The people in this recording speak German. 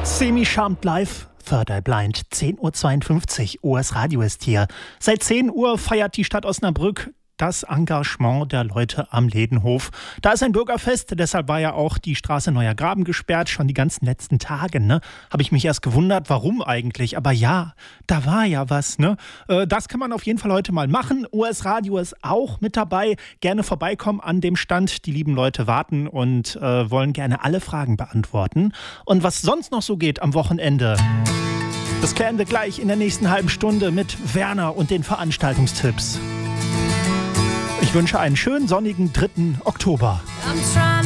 Semi-Charmed Live, Third Eye Blind, 10.52 Uhr, OS Radio ist hier. Seit 10 Uhr feiert die Stadt Osnabrück das Engagement der Leute am Ledenhof. Da ist ein Bürgerfest, deshalb war ja auch die Straße Neuer Graben gesperrt, schon die ganzen letzten Tage, ne? Habe ich mich erst gewundert, warum eigentlich, aber ja, da war ja was, ne? Das kann man auf jeden Fall heute mal machen. OS Radio ist auch mit dabei, gerne vorbeikommen an dem Stand. Die lieben Leute warten und wollen gerne alle Fragen beantworten. Und was sonst noch so geht am Wochenende, das klären wir gleich in der nächsten halben Stunde mit Werner und den Veranstaltungstipps. Ich wünsche einen schönen sonnigen 3. Oktober.